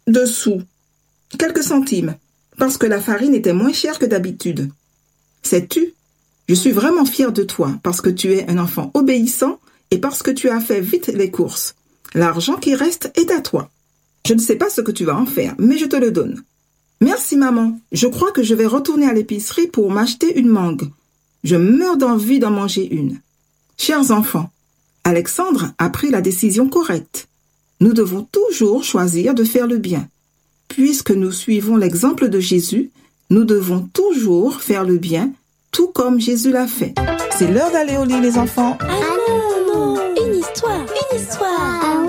2 sous. Quelques centimes, parce que la farine était moins chère que d'habitude. Sais-tu, je suis vraiment fière de toi parce que tu es un enfant obéissant et parce que tu as fait vite les courses. L'argent qui reste est à toi. Je ne sais pas ce que tu vas en faire, mais je te le donne. Merci maman, je crois que je vais retourner à l'épicerie pour m'acheter une mangue. Je meurs d'envie d'en manger une. Chers enfants, Alexandre a pris la décision correcte. Nous devons toujours choisir de faire le bien. Puisque nous suivons l'exemple de Jésus, nous devons toujours faire le bien, tout comme Jésus l'a fait. C'est l'heure d'aller au lit, les enfants. Allons!